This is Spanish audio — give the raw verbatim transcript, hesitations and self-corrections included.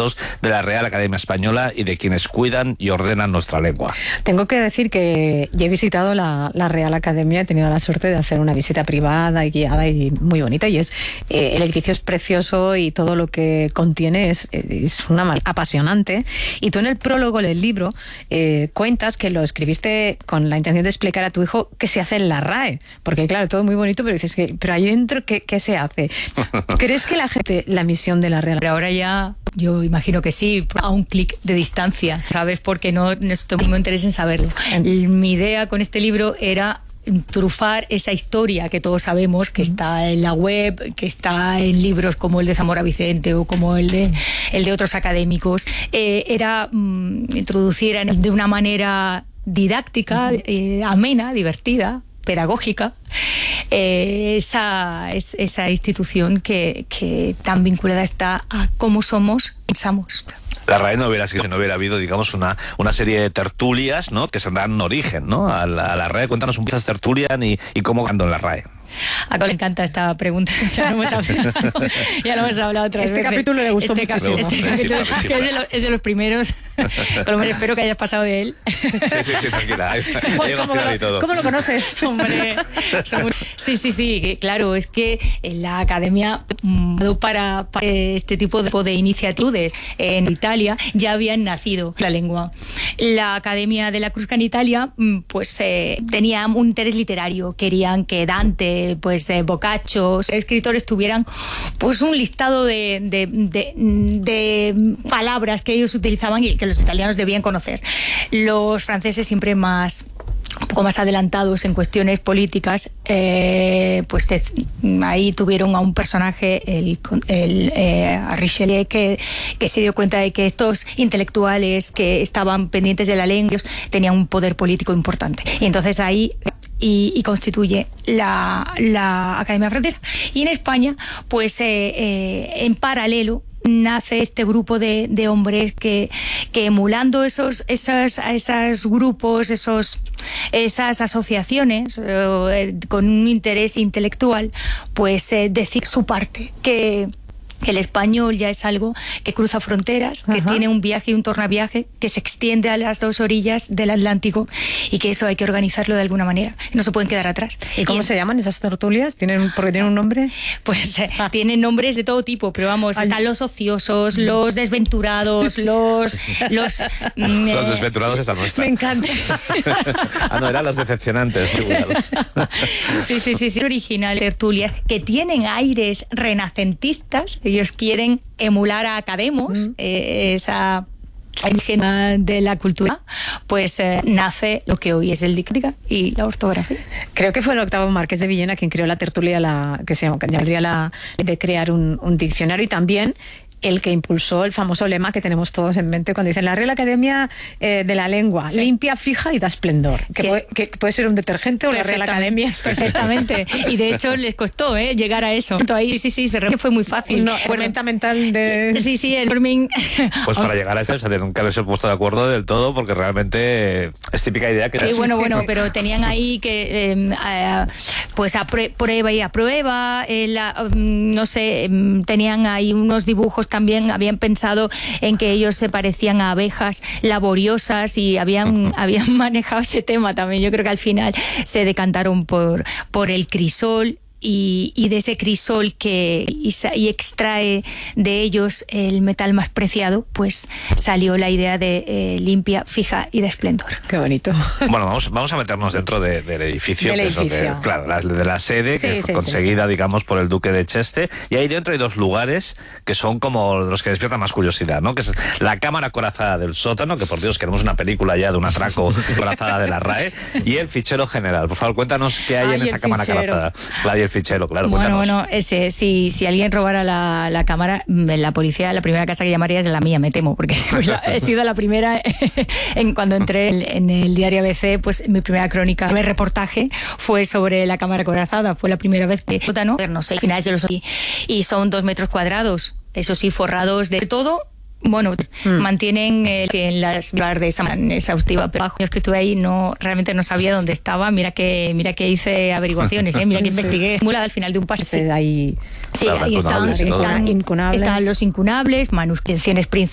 elementos de la Real Academia Española y de quienes cuidan y ordenan nuestra lengua. Tengo que decir que ya he visitado la, la Real Academia, he tenido la suerte de hacer una visita privada y guiada y muy bonita, y es eh, el edificio es precioso y todo lo que contiene es, es una mal, apasionante. Y tú en el prólogo del libro eh, cuentas que lo escribiste con la intención de explicar a tu hijo qué se hace en la RAE, porque claro, todo muy bonito, pero dices que, pero ahí dentro, ¿qué, qué se hace? ¿Crees que la gente, la misión de la Real Pero ahora ya, yo imagino que sí, a un clic de distancia, ¿sabes? Porque no estoy muy interesado en saberlo. Mi idea con este libro era trufar esa historia que todos sabemos, que está en la web, que está en libros como el de Zamora Vicente o como el de, el de otros académicos. Eh, era um, introducir de una manera didáctica, eh, amena, divertida, pedagógica, eh, esa, es, esa institución que, que tan vinculada está a cómo somos, pensamos. La RAE no hubiera sido si no hubiera habido, digamos, una, una serie de tertulias, ¿no?, que se dan origen, ¿no?, a la, a la RAE. Cuéntanos un poco esas tertulias y, y cómo ando en la RAE. A Cole le encanta esta pregunta, ya lo hemos hablado, ya lo hemos hablado otras este veces. Capítulo le gustó este muchísimo. Este sí, capítulo, sí, sí, que es de, los, es de los primeros, con lo menos espero que hayas pasado de él. Sí, sí, sí, tranquila. ¿Cómo, lo, y todo. ¿Cómo lo conoces? Hombre, muy... sí, sí, sí, claro, es que en la academia para, para este tipo de, de iniciativas en Italia ya habían nacido la lengua. La Academia de la Crusca en Italia pues eh, tenía un interés literario, querían que Dante, pues eh, Boccaccio, escritores tuvieran pues un listado de, de, de, de palabras que ellos utilizaban y que los italianos debían conocer. Los franceses siempre más un poco más adelantados en cuestiones políticas, eh, pues te, ahí tuvieron a un personaje, el, el eh, a Richelieu, que, que se dio cuenta de que estos intelectuales que estaban pendientes de la lengua tenían un poder político importante. Y entonces ahí Y, y constituye la, la Academia Francesa. Y en España, pues eh, eh, en paralelo nace este grupo de, de hombres que, que emulando esos, esas, esos grupos, esos, esas asociaciones eh, con un interés intelectual, pues eh, decir su parte, que que el español ya es algo que cruza fronteras, que Ajá. tiene un viaje y un tornaviaje que se extiende a las dos orillas del Atlántico y que eso hay que organizarlo de alguna manera. No se pueden quedar atrás. ¿Y cómo y, se llaman esas tertulias? ¿Tienen, porque tienen un nombre? Pues eh, tienen nombres de todo tipo, pero vamos, Ay. están los ociosos, los desventurados, los... Los, mm, los desventurados es la nuestra. Me encanta. Ah, no, eran los decepcionantes. Sí, sí, sí, sí. Original tertulias que tienen aires renacentistas. Ellos quieren emular a Academos, mm. eh, esa indígena de la cultura, pues eh, nace lo que hoy es el dictática y la ortografía. Creo que fue el octavo Marqués de Villena quien creó la tertulia, la, que se llamaría la de crear un, un diccionario, y también el que impulsó el famoso lema que tenemos todos en mente cuando dicen la Real Academia eh, de la Lengua, sí. limpia, fija y da esplendor. Que puede, que puede ser un detergente o la Real Academia. Perfectamente. Y de hecho les costó ¿eh? llegar a eso. Ahí sí, sí, se re... fue muy fácil. No, herramienta mental de... Sí, sí, el forming... Pues para llegar a eso se tienen que haberse puesto de acuerdo del todo, porque realmente es típica idea que... Sí, bueno, bueno, pero tenían ahí que eh, eh, pues a prueba y a prueba, eh, la, no sé, tenían ahí unos dibujos también, habían pensado en que ellos se parecían a abejas laboriosas y habían, uh-huh. habían manejado ese tema también. Yo creo que al final se decantaron por, por el crisol. Y, y de ese crisol que y, y extrae de ellos el metal más preciado, pues salió la idea de eh, limpia, fija y de esplendor. Qué bonito. Bueno, vamos, vamos a meternos dentro de, del edificio, del que edificio. Es lo que, claro, la, de la sede, sí, que fue sí, conseguida, sí, sí. digamos, por el duque de Cheste, y ahí dentro hay dos lugares que son como los que despiertan más curiosidad, ¿no? Que es la cámara acorazada del sótano, que por Dios, queremos una película ya de un atraco acorazada de la RAE, y el fichero general. Por favor, cuéntanos qué hay Ay, en esa cámara acorazada. La y el fichero, claro, bueno, cuéntanos. Bueno, ese, si, si alguien robara la, la cámara, la policía, la primera casa que llamaría es la mía, me temo, porque he sido la primera en cuando entré en, en el diario A B C, pues mi primera crónica, mi reportaje fue sobre la cámara acorazada, fue la primera vez que no, no sé, finales de los y, y son dos metros cuadrados, eso sí, forrados de todo. Bueno, mm. mantienen eh, que en las de esa manera exhaustiva, pero años que estuve ahí no realmente no sabía dónde estaba. Mira que mira que hice averiguaciones, ¿eh? Mira que sí. investigué. Simulada al final de un pase. Sí, ahí, sí, ahí están, están, están los incunables, manuscripciones